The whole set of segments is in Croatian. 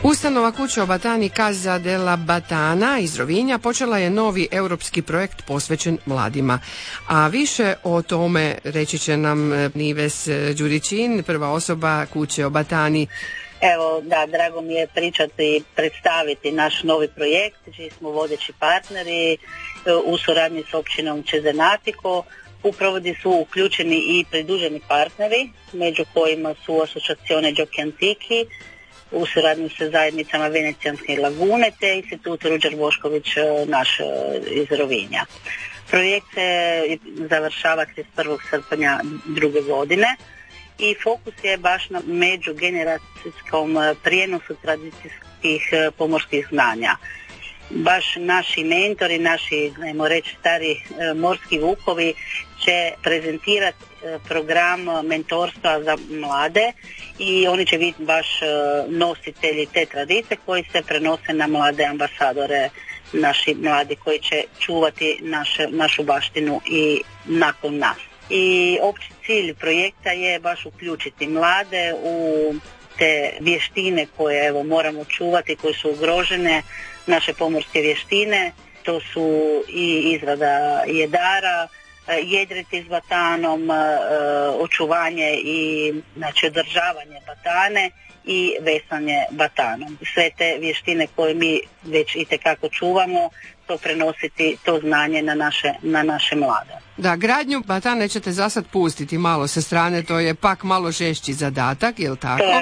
Ustanova Kuće o Batani Casa della Batana iz Rovinja počela je novi europski projekt posvećen mladima. A više o tome reći će nam Nives Đurićin, prva osoba Kuće o Batani. Evo, da, drago mi je pričati i predstaviti naš novi projekt, čiji smo vodeći partneri u suradnji s općinom Cesenatico. U provodi su uključeni i pridruženi partneri, među kojima su Asociazione Giochi Antichi, u suradnji sa zajednicama Venecijanske lagune te institut Ruđer Bošković naš iz Rovinja. Projekt se završava 31. srpnja druge godine i fokus je baš na međugeneracijskom prijenosu tradicijskih pomorskih znanja. Baš naši mentori, naši, ajmo reći, stari morski vukovi će prezentirati program mentorstva za mlade i oni će biti baš nositelji te tradicije koji se prenose na mlade ambasadore, naši mladi koji će čuvati našu baštinu i nakon nas. I opći cilj projekta je baš uključiti mlade u te vještine koje evo moramo čuvati, koje su ugrožene, naše pomorske vještine. To su i izrada jedara, jedriti s batanom, očuvanje i znači održavanje batane i veslanje batanom. Sve te vještine koje mi već itekako čuvamo, to prenositi to znanje na naše mlade. Da, gradnju batane ćete za sad pustiti malo sa strane, to je pak malo žešći zadatak, je li tako? To je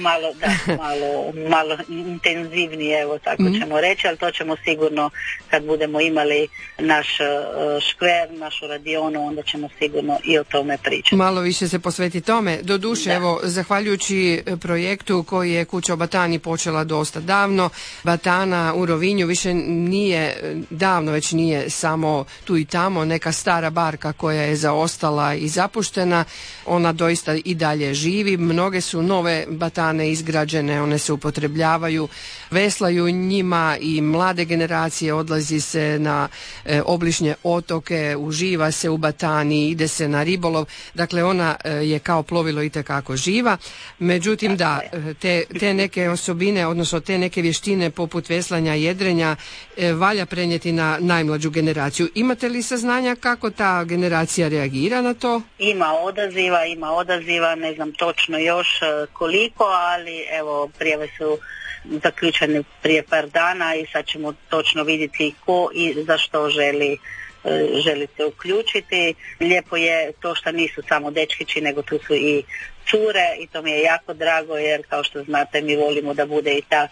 malo intenzivnije, evo tako ćemo reći, ali to ćemo sigurno kad budemo imali naš škver, našu radionu, onda ćemo sigurno i o tome pričati. Malo više se posveti tome. Doduše, evo, zahvaljujući projektu koji je Kuća o Batani počela dosta davno, Batana u Rovinju više nije davno, već nije samo tu i tamo neka stara barka koja je zaostala i zapuštena, ona doista i dalje živi. Mnoge su nove batane izgrađene, one se upotrebljavaju, veslaju njima i mlade generacije, odlazi se na obližnje otoke, uživa se u batani, ide se na ribolov, dakle ona je kao plovilo itekako živa. Međutim da, te neke osobine, odnosno te neke vještine poput veslanja i jedrenja valja prenijeti na najmlađu generaciju. Imate li saznanja kako ta generacija reagira na to? Ima odaziva, ne znam točno još koliko, ali evo prijave su zaključene prije par dana i sad ćemo točno vidjeti ko i za što želi se uključiti. Lijepo je to što nisu samo dečkići, nego tu su i cure i to mi je jako drago jer kao što znate mi volimo da bude i ta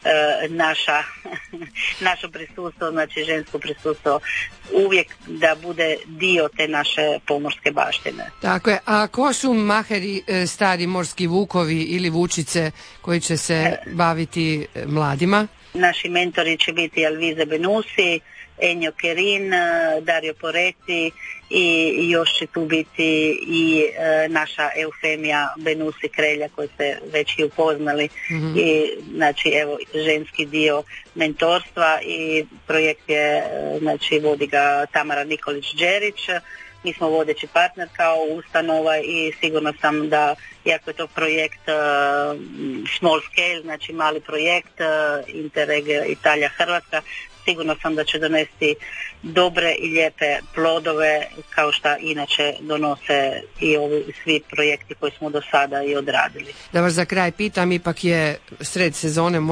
naše prisustvo, znači žensko prisustvo uvijek da bude dio te naše pomorske baštine. Tako je, a ko su maheri stari morski vukovi ili vučice koji će se baviti mladima? Naši mentori će biti Alvise Benusi, Ennio Kerin, Dario Poretti i još će tu biti i naša Eufemija Benusi Krelja koji ste već i upoznali. I znači evo ženski dio mentorstva i projekt je, znači vodi ga Tamara Nikolić-Đerić. Mi smo vodeći partner kao ustanova i sigurno sam da, iako je to projekt small scale, znači mali projekt Interreg Italija-Hrvatska, sigurno sam da će donesti dobre i lijepe plodove kao što inače donose i ovi svi projekti koji smo do sada i odradili. Da vas za kraj pitam, ipak je sred sezone,